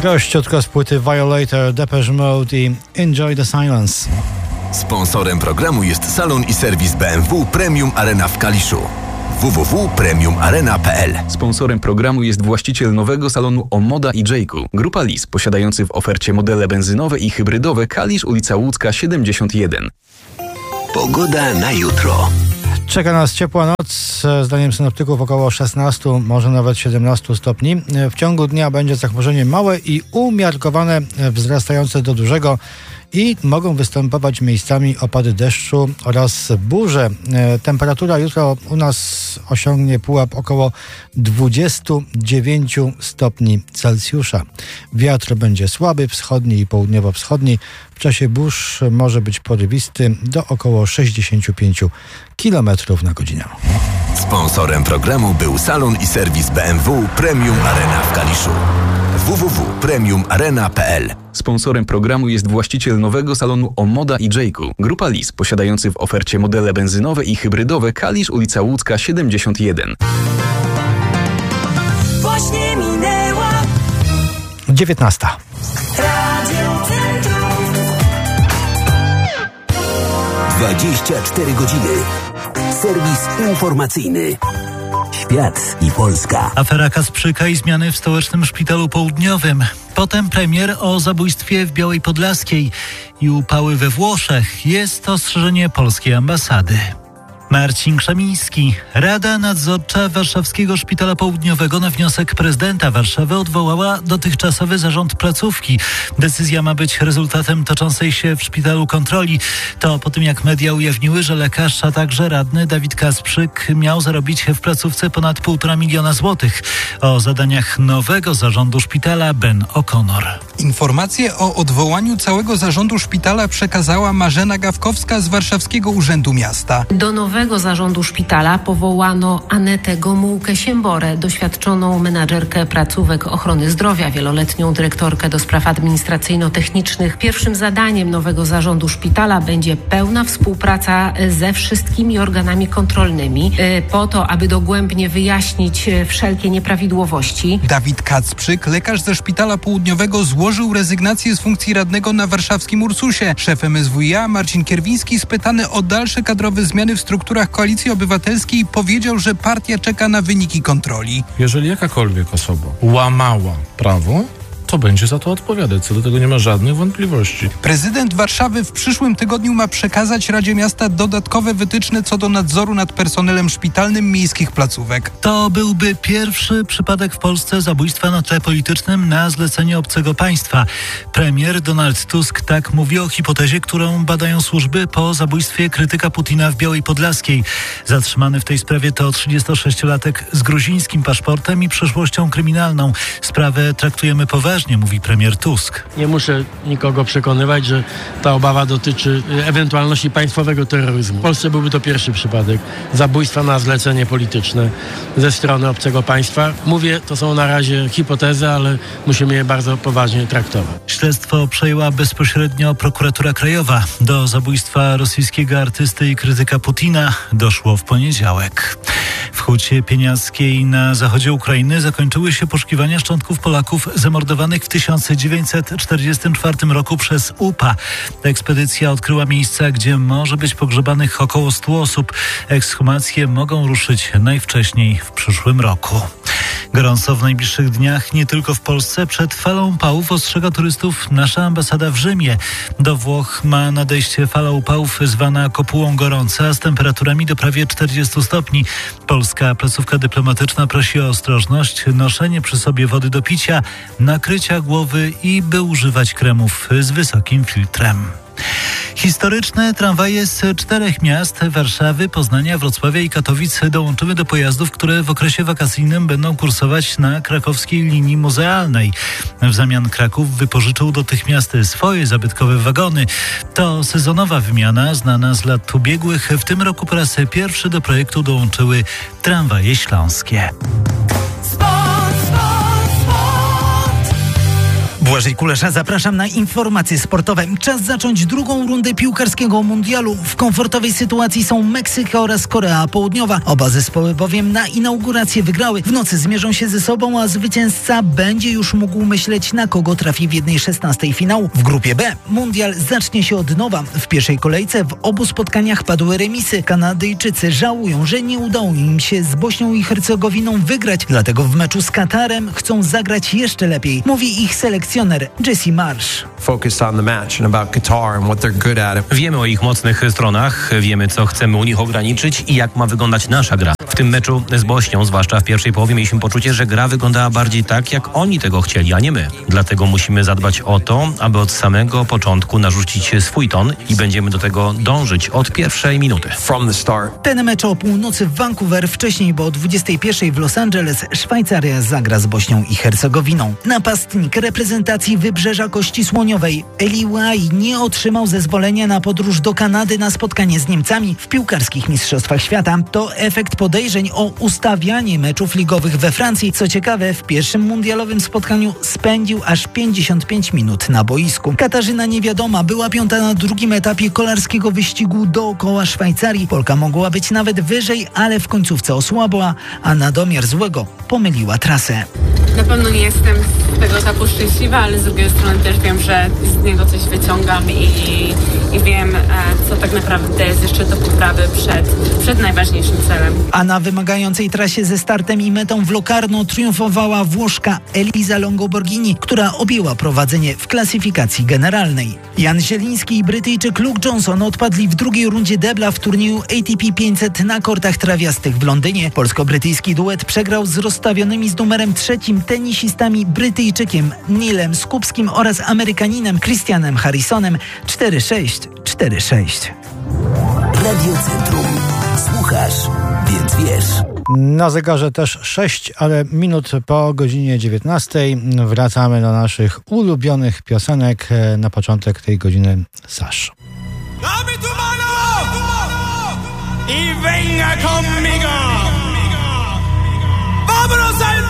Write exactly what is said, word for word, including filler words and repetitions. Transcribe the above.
Prościutko z płyty Violator, Depeche Mode i Enjoy the Silence. Sponsorem programu jest salon i serwis B M W Premium Arena w Kaliszu. w w w kropka premium arena kropka p l. Sponsorem programu jest właściciel nowego salonu Omoda i Jayku. Grupa Lis, posiadający w ofercie modele benzynowe i hybrydowe. Kalisz, ulica Łódzka siedemdziesiąt jeden. Pogoda na jutro. Czeka nas ciepła noc, zdaniem synoptyków około szesnaście, może nawet siedemnaście stopni. W ciągu dnia będzie zachmurzenie małe i umiarkowane, wzrastające do dużego i mogą występować miejscami opady deszczu oraz burze. Temperatura jutro u nas osiągnie pułap około dwadzieścia dziewięć stopni Celsjusza. Wiatr będzie słaby, wschodni i południowo-wschodni. W czasie burz może być porywisty do około sześćdziesiąt pięć kilometrów na godzinę. Sponsorem programu był salon i serwis B M W Premium Arena w Kaliszu. w w w kropka premium arena kropka p l. Sponsorem programu jest właściciel nowego salonu Omoda i Jayku. Grupa Lis, posiadający w ofercie modele benzynowe i hybrydowe. Kalisz, ulica Łódzka siedemdziesiąt jeden. Właśnie minęła dziewiętnasta. dwadzieścia cztery godziny. Serwis informacyjny. Świat i Polska. Afera Kasprzyka i zmiany w stołecznym szpitalu południowym. Potem premier o zabójstwie w Białej Podlaskiej i upały we Włoszech. Jest ostrzeżenie polskiej ambasady. Marcin Krzemiński. Rada Nadzorcza Warszawskiego Szpitala Południowego na wniosek prezydenta Warszawy odwołała dotychczasowy zarząd placówki. Decyzja ma być rezultatem toczącej się w szpitalu kontroli. To po tym, jak media ujawniły, że lekarz, a także radny Dawid Kasprzyk miał zarobić w placówce ponad półtora miliona złotych. O zadaniach nowego zarządu szpitala Ben O'Connor. Informację o odwołaniu całego zarządu szpitala przekazała Marzena Gawkowska z Warszawskiego Urzędu Miasta. Do nowego zarządu szpitala powołano Anetę Gomułkę-Siemborę, doświadczoną menadżerkę placówek ochrony zdrowia, wieloletnią dyrektorkę do spraw administracyjno-technicznych. Pierwszym zadaniem nowego zarządu szpitala będzie pełna współpraca ze wszystkimi organami kontrolnymi po to, aby dogłębnie wyjaśnić wszelkie nieprawidłowości. Dawid Kasprzyk, lekarz ze Szpitala Południowego, złożył rezygnację z funkcji radnego na warszawskim Ursusie. Szef M S W i A Marcin Kierwiński, spytany o dalsze kadrowe zmiany w strukturach Koalicji Obywatelskiej, powiedział, że partia czeka na wyniki kontroli. Jeżeli jakakolwiek osoba łamała prawo, to będzie za to odpowiadać. Co do tego nie ma żadnych wątpliwości. Prezydent Warszawy w przyszłym tygodniu ma przekazać Radzie Miasta dodatkowe wytyczne co do nadzoru nad personelem szpitalnym miejskich placówek. To byłby pierwszy przypadek w Polsce zabójstwa na tle politycznym na zlecenie obcego państwa. Premier Donald Tusk tak mówi o hipotezie, którą badają służby po zabójstwie krytyka Putina w Białej Podlaskiej. Zatrzymany w tej sprawie to trzydziestosześciolatek z gruzińskim paszportem i przeszłością kryminalną. Sprawę traktujemy poważnie, mówi premier Tusk. Nie muszę nikogo przekonywać, że ta obawa dotyczy ewentualności państwowego terroryzmu. W Polsce byłby to pierwszy przypadek zabójstwa na zlecenie polityczne ze strony obcego państwa. Mówię, to są na razie hipotezy, ale musimy je bardzo poważnie traktować. Śledztwo przejęła bezpośrednio prokuratura krajowa. Do zabójstwa rosyjskiego artysty i krytyka Putina doszło w poniedziałek. W Hucie Pieniackiej na zachodzie Ukrainy zakończyły się poszukiwania szczątków Polaków zamordowanych w tysiąc dziewięćset czterdziestym czwartym roku przez U P A. Ekspedycja odkryła miejsca, gdzie może być pogrzebanych około stu osób. Ekshumacje mogą ruszyć najwcześniej w przyszłym roku. Gorąco w najbliższych dniach nie tylko w Polsce. Przed falą upałów ostrzega turystów nasza ambasada w Rzymie. Do Włoch ma nadejście fala upałów zwana kopułą gorąca z temperaturami do prawie czterdziestu stopni. Polska placówka dyplomatyczna prosi o ostrożność, noszenie przy sobie wody do picia, nakrycia głowy i by używać kremów z wysokim filtrem. Historyczne tramwaje z czterech miast Warszawy, Poznania, Wrocławia i Katowic dołączyły do pojazdów, które w okresie wakacyjnym będą kursować na krakowskiej linii muzealnej. W zamian Kraków wypożyczył do tych miast swoje zabytkowe wagony. To sezonowa wymiana znana z lat ubiegłych. W tym roku po raz pierwszy do projektu dołączyły tramwaje śląskie. Sport, sport, sport. Błażej Kulesza, zapraszam na informacje sportowe. Czas zacząć drugą rundę piłkarskiego mundialu. W komfortowej sytuacji są Meksyk oraz Korea Południowa. Oba zespoły bowiem na inaugurację wygrały. W nocy zmierzą się ze sobą, a zwycięzca będzie już mógł myśleć, na kogo trafi w jednej szesnastej finału. W grupie B mundial zacznie się od nowa. W pierwszej kolejce w obu spotkaniach padły remisy. Kanadyjczycy żałują, że nie udało im się z Bośnią i Hercegowiną wygrać, dlatego w meczu z Katarem chcą zagrać jeszcze lepiej, mówi ich selekcjoner Jesse Marsz. Wiemy o ich mocnych stronach, wiemy, co chcemy u nich ograniczyć i jak ma wyglądać nasza gra. W tym meczu z Bośnią, zwłaszcza w pierwszej połowie, mieliśmy poczucie, że gra wyglądała bardziej tak, jak oni tego chcieli, a nie my. Dlatego musimy zadbać o to, aby od samego początku narzucić swój ton i będziemy do tego dążyć od pierwszej minuty. Ten mecz o północy w Vancouver, wcześniej, bo o dwudziestej pierwszej w Los Angeles Szwajcaria zagra z Bośnią i Hercegowiną. Napastnik reprezentacji Wybrzeża Kości Słoniowej Eli Wahi nie otrzymał zezwolenia na podróż do Kanady na spotkanie z Niemcami w piłkarskich mistrzostwach świata. To efekt podejrzeń o ustawianie meczów ligowych we Francji. Co ciekawe, w pierwszym mundialowym spotkaniu spędził aż pięćdziesiąt pięć minut na boisku. Katarzyna Niewiadoma była piąta na drugim etapie kolarskiego wyścigu dookoła Szwajcarii. Polka mogła być nawet wyżej, ale w końcówce osłabła, a na domiar złego pomyliła trasę. Na pewno nie jestem z tego etapu szczęśliwa, ale z drugiej strony też wiem, że z niego coś wyciągam i, i wiem, co tak naprawdę jest jeszcze do poprawy przed, przed najważniejszym celem. A na wymagającej trasie ze startem i metą w Locarno triumfowała Włoszka Elisa Longoborghini, która objęła prowadzenie w klasyfikacji generalnej. Jan Zieliński i Brytyjczyk Luke Johnson odpadli w drugiej rundzie debla w turnieju A T P pięćset na kortach trawiastych w Londynie. Polsko-brytyjski duet przegrał z rozstawionymi z numerem trzecim tenisistami Brytyjczykiem Neilem Skupskim oraz Amerykaninem Christianem Harrisonem cztery sześć cztery sześć. Radio Centrum. Słuchasz, więc wiesz. Na zegarze też sześć, ale minut po godzinie dziewiętnastej wracamy do naszych ulubionych piosenek. Na początek tej godziny Sasz. I venga